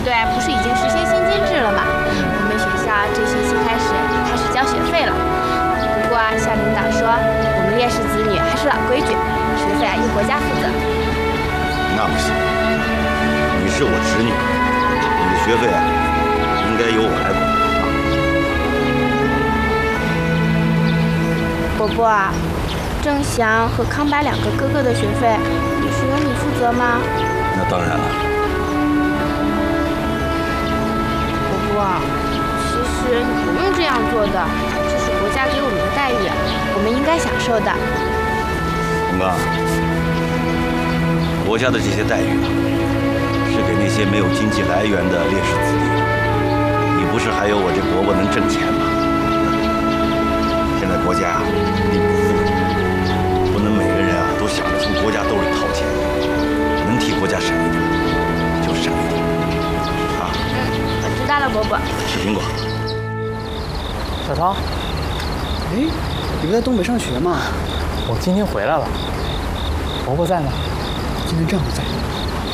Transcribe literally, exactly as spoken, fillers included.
队不是已经实行薪金制了吗？我们学校这学期开始也开始交学费了。不过校领导说，我们烈士子女还是老规矩，学费啊由国家负责。 那不行，你是我侄女，你的学费啊应该由我来管。 伯伯啊，郑祥和康白两个哥哥的学费也是由你负责吗？ 那当然了。 伯伯，其实你不用这样做的，这是国家给我们的待遇，我们应该享受的。 红刚，国家的这些待遇啊，是给那些没有经济来源的烈士子弟。你不是还有我这伯伯能挣钱吗？现在国家啊，并不富裕，不能每个人啊都想着从国家兜里掏钱，能替国家省一点就省一点啊。 嗯，我知道了，伯伯。 吃苹果。 小涛， 哎，你不在东北上学吗？ 我今天回来了，伯伯在吗？ 今天正好在。